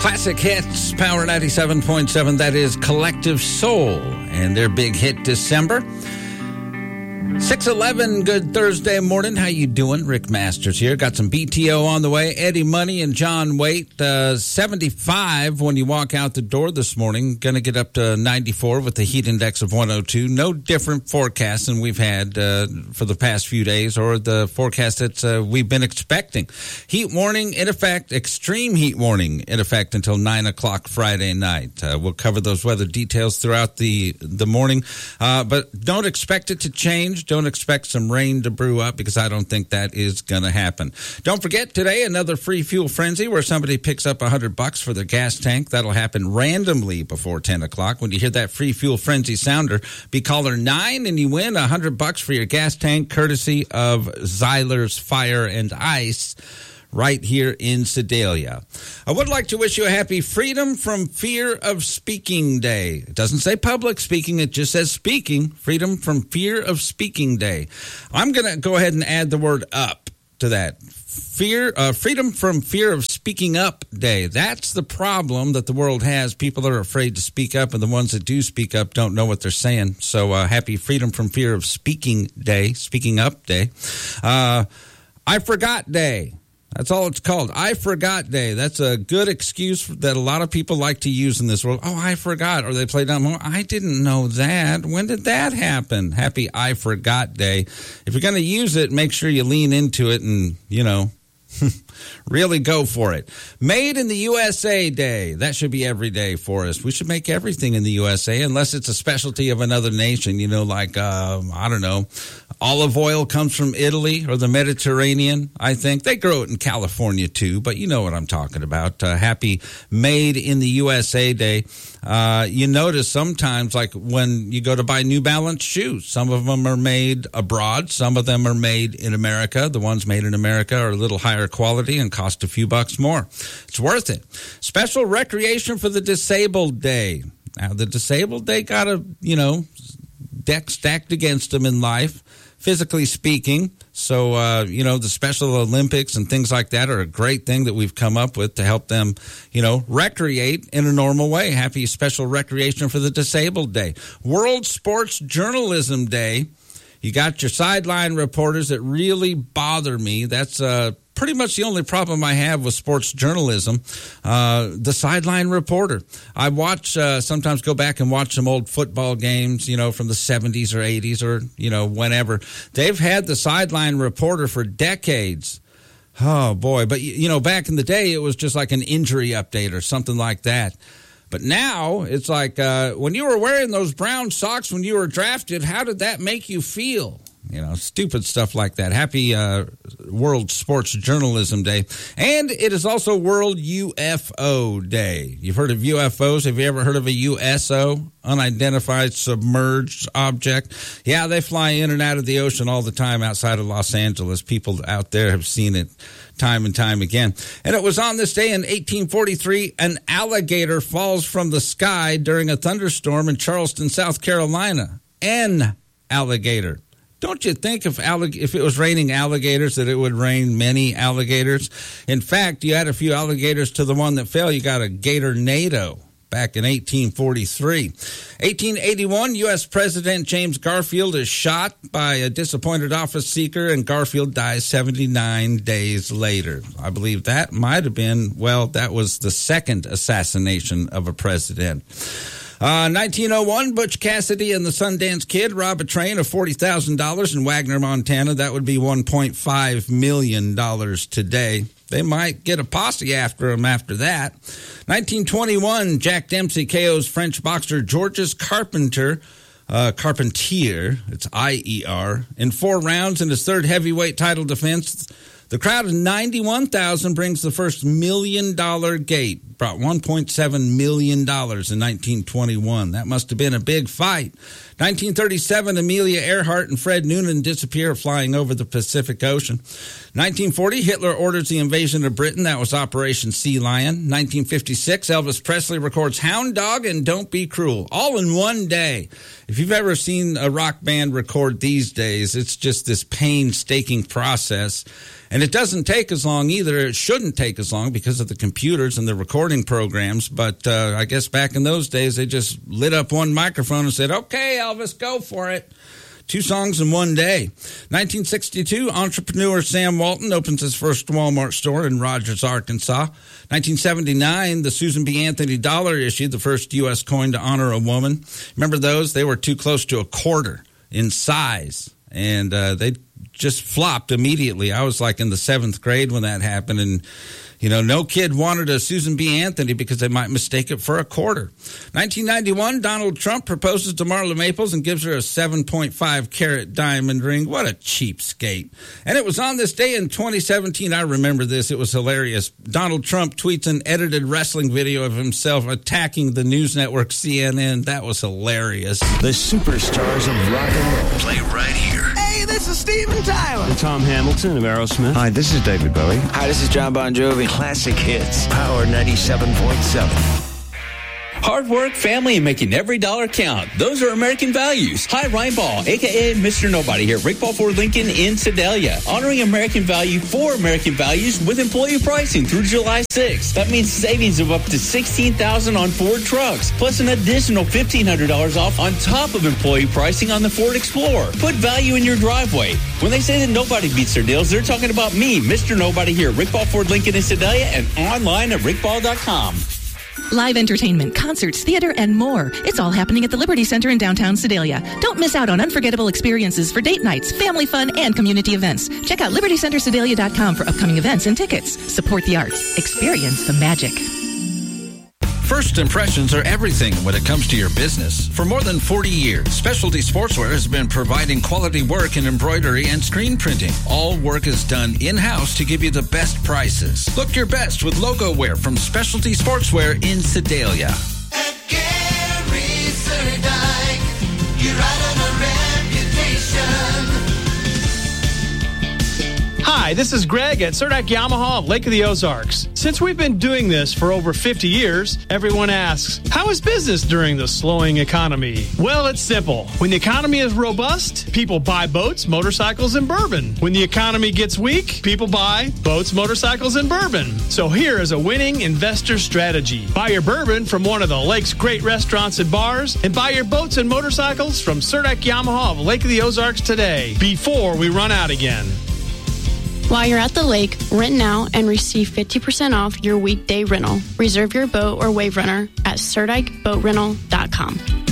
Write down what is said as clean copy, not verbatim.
Classic Hits, Power 97.7. That is Collective Soul and their big hit December. 6:11, good Thursday morning. How you doing? Rick Masters here. Got some BTO on the way. Eddie Money and John Waite. 75 when you walk out the door this morning. Going to get up to 94 with the heat index of 102. No different forecast than we've had for the past few days, or the forecast that we've been expecting. Heat warning in effect, extreme heat warning in effect until 9 o'clock Friday night. We'll cover those weather details throughout the morning, but don't expect it to change. Don't expect some rain to brew up, because I don't think that is going to happen. Don't forget, today, another free fuel frenzy where somebody picks up $100 for their gas tank. That'll happen randomly before 10 o'clock. When you hear that free fuel frenzy sounder, be caller 9 and you win $100 for your gas tank, courtesy of Zyler's Fire and Ice, right here in Sedalia. I would like to wish you a happy Freedom from Fear of Speaking Day. It doesn't say public speaking, it just says speaking. Freedom from Fear of Speaking Day. I'm going to go ahead and add the word up to that. Freedom from Fear of Speaking Up Day. That's the problem that the world has. People are afraid to speak up, and the ones that do speak up don't know what they're saying. So happy Freedom from Fear of Speaking Day, Speaking Up Day. I Forgot Day. That's all it's called. I Forgot Day. That's a good excuse that a lot of people like to use in this world. Oh, I forgot. Or they play down, oh, I didn't know that. When did that happen? Happy I Forgot Day. If you're going to use it, make sure you lean into it and, really go for it. Made in the USA Day. That should be every day for us. We should make everything in the USA, unless it's a specialty of another nation, like, I don't know, olive oil comes from Italy or the Mediterranean, I think. They grow it in California, too, but you know what I'm talking about. Happy Made in the USA Day. You notice sometimes, like when you go to buy New Balance shoes, some of them are made abroad. Some of them are made in America. The ones made in America are a little higher quality and cost a few bucks more. It's worth it. Special recreation for the Disabled Day. Now, the Disabled Day got a, deck stacked against them in life, physically speaking. So, the Special Olympics and things like that are a great thing that we've come up with to help them, recreate in a normal way. Happy Special Recreation for the Disabled Day. World Sports Journalism Day. You got your sideline reporters that really bother me. That's pretty much the only problem I have with sports journalism, the sideline reporter. I watch, sometimes go back and watch some old football games, from the 70s or 80s or, whenever. They've had the sideline reporter for decades. Oh, boy. But, back in the day, it was just like an injury update or something like that. But now it's like when you were wearing those brown socks when you were drafted, how did that make you feel? Stupid stuff like that. Happy World Sports Journalism Day. And it is also World UFO Day. You've heard of UFOs. Have you ever heard of a USO? Unidentified Submerged Object. Yeah, they fly in and out of the ocean all the time outside of Los Angeles. People out there have seen it time and time again. And it was on this day in 1843, an alligator falls from the sky during a thunderstorm in Charleston, South Carolina. An alligator. Don't you think if it was raining alligators that it would rain many alligators? In fact, you add a few alligators to the one that fell, you got a gatornado back in 1843. 1881, U.S. President James Garfield is shot by a disappointed office seeker, and Garfield dies 79 days later. I believe that might have been, that was the second assassination of a president. 1901, Butch Cassidy and the Sundance Kid rob a train of $40,000 in Wagner, Montana. That would be $1.5 million today. They might get a posse after him after that. 1921, Jack Dempsey KOs French boxer Georges Carpentier, it's I-E-R, in 4 rounds in his third heavyweight title defense. The crowd of 91,000 brings the first $1 million gate, brought $1.7 million in 1921. That must have been a big fight. 1937, Amelia Earhart and Fred Noonan disappear flying over the Pacific Ocean. 1940, Hitler orders the invasion of Britain. That was Operation Sea Lion. 1956, Elvis Presley records Hound Dog and Don't Be Cruel, all in one day. If you've ever seen a rock band record these days, it's just this painstaking process. And it doesn't take as long either. It shouldn't take as long because of the computers and the recording morning programs, but I guess back in those days, they just lit up one microphone and said, okay, Elvis, go for it. 2 songs in one day. 1962, entrepreneur Sam Walton opens his first Walmart store in Rogers, Arkansas. 1979, the Susan B. Anthony dollar issued the first U.S. coin to honor a woman. Remember those? They were too close to a quarter in size, and they just flopped immediately. I was like in the 7th grade when that happened, and no kid wanted a Susan B. Anthony because they might mistake it for a quarter. 1991, Donald Trump proposes to Marla Maples and gives her a 7.5-carat diamond ring. What a cheapskate. And it was on this day in 2017, I remember this, it was hilarious. Donald Trump tweets an edited wrestling video of himself attacking the news network CNN. That was hilarious. The superstars of rock and roll play right here. Hey, this is Steven Tyler. I'm Tom Hamilton of Aerosmith. Hi, this is David Bowie. Hi, this is John Bon Jovi. Classic hits. Power 97.7. Hard work, family, and making every dollar count. Those are American values. Hi, Ryan Ball, a.k.a. Mr. Nobody here. Rick Ball Ford Lincoln in Sedalia. Honoring American value for American values with employee pricing through July 6th. That means savings of up to $16,000 on Ford trucks, plus an additional $1,500 off on top of employee pricing on the Ford Explorer. Put value in your driveway. When they say that nobody beats their deals, they're talking about me, Mr. Nobody here. Rick Ball Ford Lincoln in Sedalia and online at rickball.com. Live entertainment, concerts, theater, and more. It's all happening at the Liberty Center in downtown Sedalia. Don't miss out on unforgettable experiences for date nights, family fun, and community events. Check out libertycentersedalia.com for upcoming events and tickets. Support the arts. Experience the magic. First impressions are everything when it comes to your business. For more than 40 years, Specialty Sportswear has been providing quality work in embroidery and screen printing. All work is done in-house to give you the best prices. Look your best with logo wear from Specialty Sportswear in Sedalia. At Gary Surdike, you're right on a reputation. Hi, this is Greg at Surdike Yamaha of Lake of the Ozarks. Since we've been doing this for over 50 years, everyone asks, how is business during the slowing economy? Well, it's simple. When the economy is robust, people buy boats, motorcycles, and bourbon. When the economy gets weak, people buy boats, motorcycles, and bourbon. So here is a winning investor strategy. Buy your bourbon from one of the lake's great restaurants and bars, and buy your boats and motorcycles from Surdike Yamaha of Lake of the Ozarks today, before we run out again. While you're at the lake, rent now and receive 50% off your weekday rental. Reserve your boat or wave runner at SurdikeBoatRental.com.